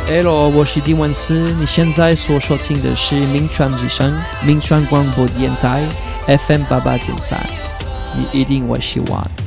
Hello， 我是丁文思，你现在所收听的是名传之声，名传广播电台 FM 88.3，你一定会喜欢。